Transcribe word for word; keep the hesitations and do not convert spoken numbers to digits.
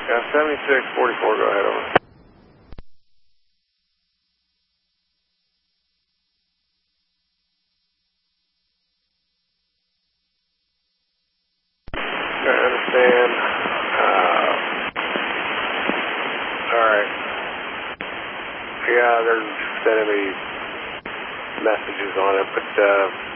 Yeah, seventy-six forty-four, go ahead, over. I understand. Uh, all right. Yeah, they're sending me messages on it, but uh,